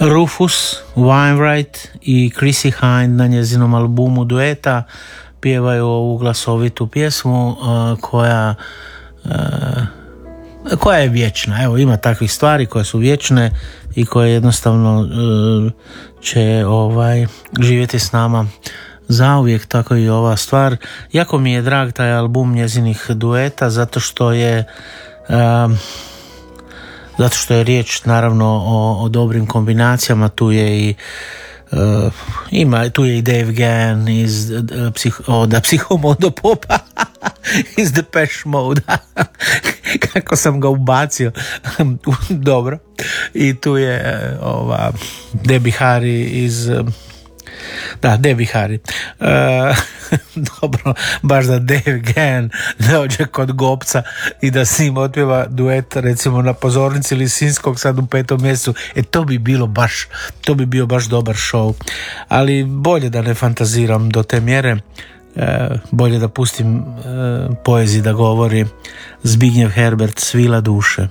Rufus Wainwright i Chrissie Hynde na njezinom albumu Dueta pjevaju ovu glasovitu pjesmu koja je vječna. Evo, ima takvih stvari koje su vječne i koje jednostavno će živjeti s nama zauvijek, tako i ova stvar. Jako mi je drag taj album njezinih dueta zato što je riječ naravno o dobrim kombinacijama. Tu je i Dave Gann iz Psihomodopopa iz Depeche Mode. Kako sam ga ubacio. Dobro. I tu je Debbie Harry iz Debbie Harry. Dobro, baš da Dave Gann dođe kod Gopca i da s njim otpjeva duet recimo na pozornici Lisinskog sad u 5. mjesecu. To bi bio baš dobar show. Ali bolje da ne fantaziram do te mjere. Bolje da pustim poeziji da govori. Zbignjev Herbert, Svila duše.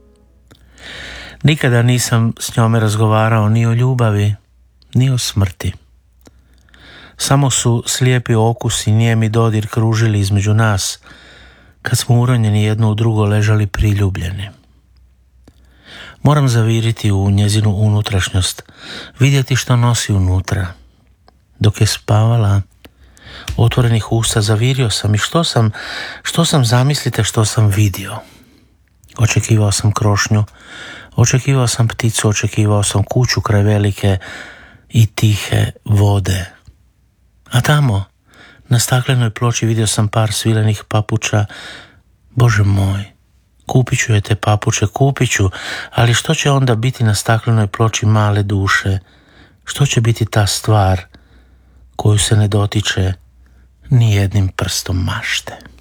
Nikada nisam s njome razgovarao ni o ljubavi, ni o smrti. Samo su slijepi okus i nijemi dodir kružili između nas, kad smo uronjeni jedno u drugo ležali priljubljeni. Moram zaviriti u njezinu unutrašnjost, vidjeti što nosi unutra. Dok je spavala, otvorenih usta zavirio sam i što sam zamislite što sam vidio. Očekivao sam krošnju, očekivao sam pticu, očekivao sam kuću kraj velike i tihe vode. A tamo, na staklenoj ploči vidio sam par svilenih papuča. Bože moj, kupit ću je te papuče, kupit ću, ali što će onda biti na staklenoj ploči male duše? Što će biti ta stvar koju se ne dotiče ni jednim prstom mašte?